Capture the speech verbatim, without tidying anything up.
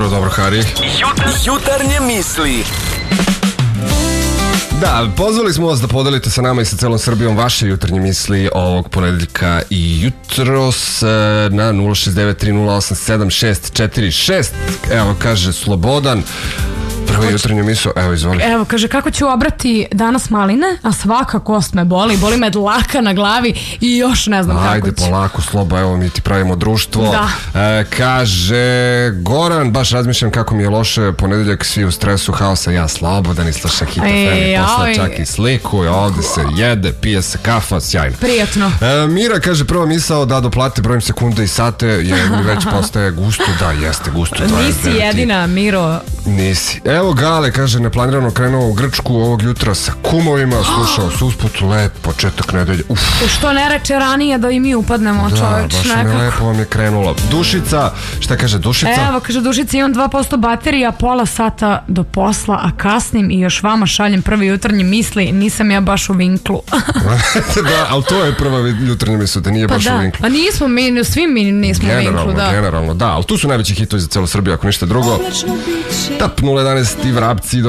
Dobro, dobro, Hari. Jutar, jutarnje misli. Da, pozvali smo vas da podelite sa nama i sa celom Srbijom vaše jutarnje misli ovog ponedeljka i jutros na nula šest devet tri nula osam sedam šest četiri šest. Evo, kaže Slobodan. Prvo jutarnju misao, evo izvoli. Evo, kaže, kako ću obrati danas maline, a svaka kost me boli, boli me dlaka na glavi i još ne znam Ajde, kako ću. Ajde, polako, Sloba, evo mi ti pravimo društvo. Da. E, kaže Goran, baš razmišljam kako mi je loše, ponedeljak svi u stresu, haosa, ja Slobodan i sluša Hit ef em i posle čak i sliku, ovde se jede, pije se kafa, sjajno. Prijatno. E, Mira kaže, prva misao da doplate brojem sekunde i sate, jer mi već postaje gusto, da, jeste gusto. Nisi jedina, Miro. Nisi. Evo Gale, kaže, neplanirano krenuo u Grčku ovog jutra sa kumovima, slušao se usput, lep početak nedelje. Uf. Što ne reče ranije da i mi upadnemo, da, čoveč, baš nekako. mi lepo vam je krenulo. Dušica, šta kaže Dušica? Evo, kaže Dušica, imam dva posto baterija, pola sata do posla, a kasnim i još vama šaljem prvi jutarnji misli, nisam ja baš u vinklu. Da, ali to je prva jutarnja misla, da nije pa baš da. u vinklu. Pa nismo mi, svi mi nismo u vinklu, da. Generalno, da, ali tu su najveći hitovi za celu Srbiju, ako ništa drugo. Tap nula jedanaest i Vrapci do